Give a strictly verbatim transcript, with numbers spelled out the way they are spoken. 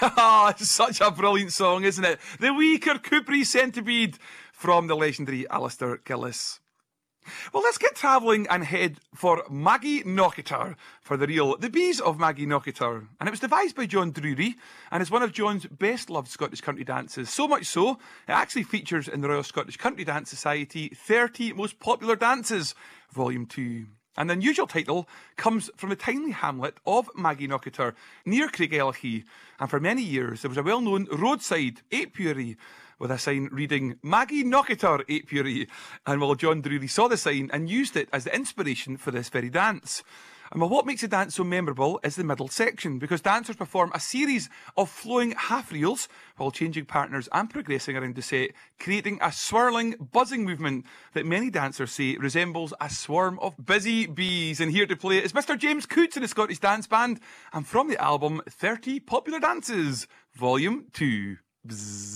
Ah, it's such a brilliant song, isn't it? The Wee Kirkcudbright Centipede from the legendary Alistair Gillis. Well, let's get travelling and head for Maggie Knockatar for the real The Bees of Maggie Knockatar. And it was devised by John Drury and is one of John's best loved Scottish country dances. So much so, it actually features in the Royal Scottish Country Dance Society thirty Most Popular Dances, Volume two. And the unusual title comes from the tiny hamlet of Maggie Knockatar near Craigellachie. And for many years, there was a well-known roadside apiary with a sign reading Maggie Knockatar Apiary. And well, John Drury saw the sign and used it as the inspiration for this very dance. And well, what makes the dance so memorable is the middle section, because dancers perform a series of flowing half-reels while changing partners and progressing around the set, creating a swirling, buzzing movement that many dancers say resembles a swarm of busy bees. And here to play it is Mister James Coots and the Scottish Dance Band, and from the album thirty Popular Dances, Volume two. Bzzz.